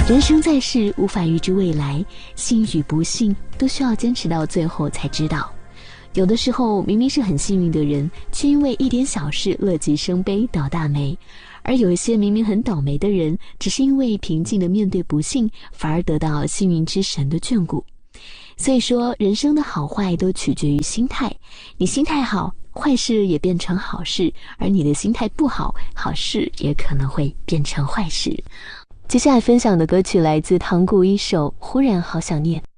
人生在世，无法预知未来，幸与不幸都需要坚持到最后才知道。有的时候明明是很幸运的人，却因为一点小事乐极生悲倒大霉，而有一些明明很倒霉的人，只是因为平静地面对不幸，反而得到幸运之神的眷顾。所以说，人生的好坏都取决于心态，你心态好，坏事也变成好事，而你的心态不好，好事也可能会变成坏事。接下来分享的歌曲来自唐古一首《忽然好想念》。